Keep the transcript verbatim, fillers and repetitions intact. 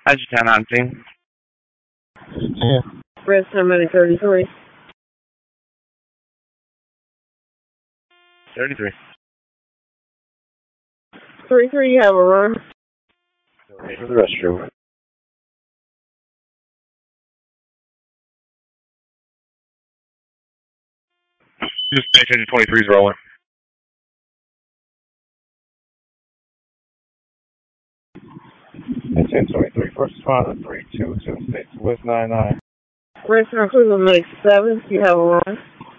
How's your ten on scene? Yeah. Red ten minute thirty-three. thirty-three. thirty-three, you have a run. Okay, for the restroom. Just patient twenty-three is rolling. It's in twenty-three, first responder, three two two six, West nine nine. Red ten Cruiser minute seven, you have a run.